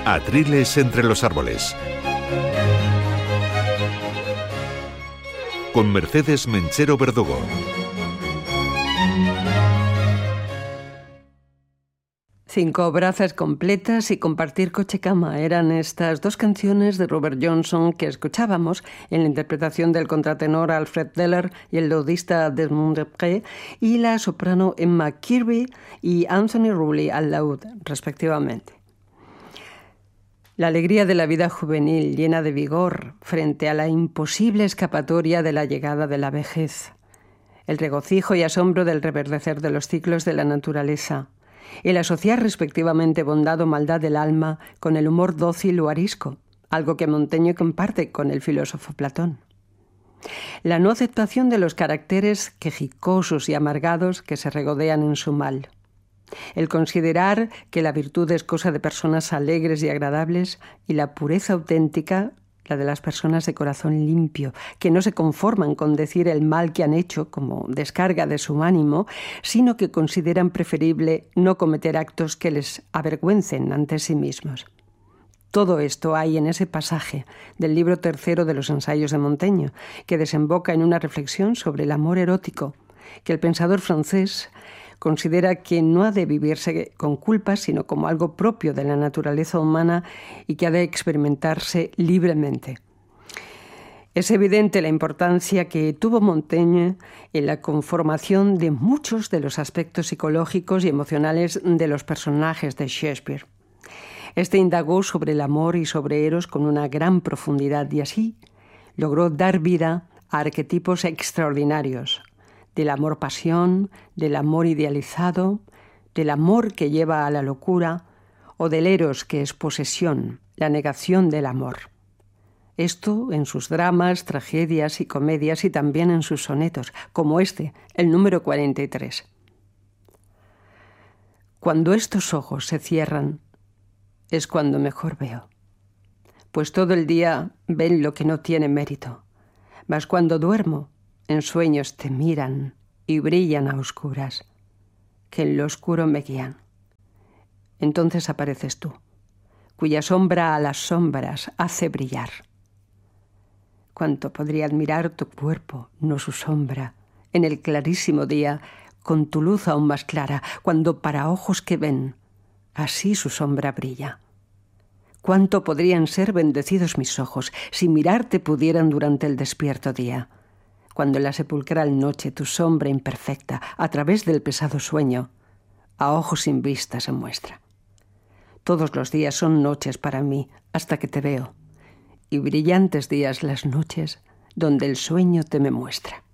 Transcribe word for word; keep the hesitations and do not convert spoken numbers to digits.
Atriles entre los árboles. Con Mercedes Menchero Verdugo. Cinco brazas completas y compartir coche-cama eran estas dos canciones de Robert Johnson que escuchábamos en la interpretación del contratenor Alfred Deller y el laudista Desmond Depré y la soprano Emma Kirby y Anthony Rowley al laúd, respectivamente. La alegría de la vida juvenil llena de vigor frente a la imposible escapatoria de la llegada de la vejez. El regocijo y asombro del reverdecer de los ciclos de la naturaleza. El asociar respectivamente bondad o maldad del alma con el humor dócil o arisco, algo que Montaigne comparte con el filósofo Platón. La no aceptación de los caracteres quejicosos y amargados que se regodean en su mal. El considerar que la virtud es cosa de personas alegres y agradables y la pureza auténtica, la de las personas de corazón limpio, que no se conforman con decir el mal que han hecho como descarga de su ánimo, sino que consideran preferible no cometer actos que les avergüencen ante sí mismos. Todo esto hay en ese pasaje del libro tercero de los ensayos de Montaigne, que desemboca en una reflexión sobre el amor erótico, que el pensador francés considera que no ha de vivirse con culpas, sino como algo propio de la naturaleza humana y que ha de experimentarse libremente. Es evidente la importancia que tuvo Montaigne en la conformación de muchos de los aspectos psicológicos y emocionales de los personajes de Shakespeare. Este indagó sobre el amor y sobre Eros con una gran profundidad y así logró dar vida a arquetipos extraordinarios, del amor-pasión, del amor idealizado, del amor que lleva a la locura o del eros que es posesión, la negación del amor. Esto en sus dramas, tragedias y comedias y también en sus sonetos, como este, el número cuarenta y tres. Cuando estos ojos se cierran, es cuando mejor veo, pues todo el día ven lo que no tiene mérito, mas cuando duermo, en sueños te miran y brillan a oscuras, que en lo oscuro me guían. Entonces apareces tú, cuya sombra a las sombras hace brillar. Cuánto podría admirar tu cuerpo, no su sombra, en el clarísimo día, con tu luz aún más clara, cuando para ojos que ven, así su sombra brilla. Cuánto podrían ser bendecidos mis ojos, si mirarte pudieran durante el despierto día, cuando en la sepulcral noche tu sombra imperfecta, a través del pesado sueño, a ojos sin vista se muestra. Todos los días son noches para mí, hasta que te veo, y brillantes días las noches donde el sueño te me muestra.